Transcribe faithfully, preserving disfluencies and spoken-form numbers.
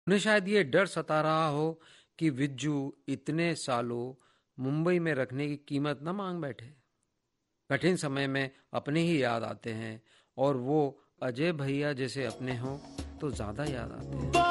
उन्हें शायद ये डर सता रहा हो कि विज्जू इतने सालों मुंबई में रखने की कीमत न मांग बैठे। कठिन समय में अपने ही याद आते हैं, और वो अजय भैया जैसे अपने हों तो ज्यादा याद आते हैं।